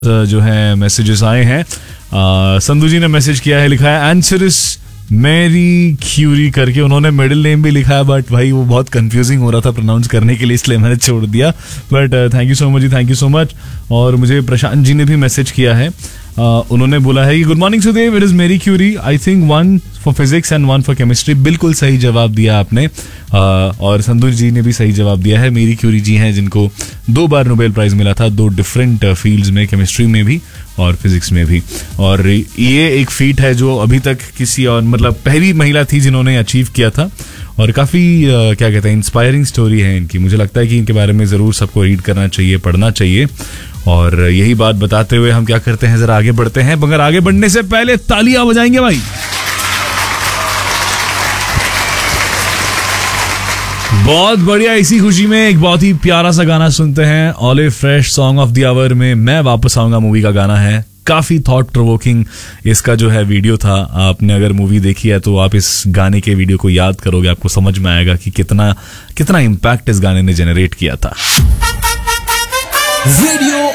जो है मैसेजेस आए हैं। संधू जी ने मैसेज किया है, लिखा है आंसर इज मैरी क्यूरी करके। उन्होंने मिडिल नेम भी लिखा है बट भाई वो बहुत कंफ्यूजिंग हो रहा था प्रोनाउंस करने के लिए, इसलिए मैंने छोड़ दिया। But thank you so much ji, thank you so much. और मुझे प्रशांत जी ने भी मैसेज किया है। उन्होंने बोला है कि good morning Sudev, it is मेरी Curie, I think 1 for physics and 1 for chemistry. बिल्कुल सही जवाब दिया आपने। और संधू जी ने भी सही जवाब दिया है। मेरी क्यूरी जी हैं जिनको 2 बार नोबेल प्राइज मिला था, 2 डिफरेंट फील्ड्स में, केमिस्ट्री में भी और फिजिक्स में भी। और ये एक फीट है जो अभी तक किसी और, मतलब पहली महिला थी जिन्होंने अचीव किया था। और काफ़ी क्या कहते हैं, इंस्पायरिंग स्टोरी है इनकी। मुझे लगता है कि इनके बारे में ज़रूर सबको रीड करना चाहिए, पढ़ना चाहिए। और यही बात बताते हुए हम क्या करते हैं, ज़रा आगे बढ़ते हैं। मगर आगे बढ़ने से पहले तालियां बजाएंगे भाई। बहुत बढ़िया। इसी खुशी में एक बहुत ही प्यारा सा गाना सुनते हैं। Olive fresh song of the our में मैं वापस आऊंगा मूवी का गाना है। काफी थॉट प्रोवोकिंग इसका जो है वीडियो था। आपने अगर मूवी देखी है तो आप इस गाने के वीडियो को याद करोगे, आपको समझ में आएगा कि कितना इम्पैक्ट इस गाने ने जनरेट किया था।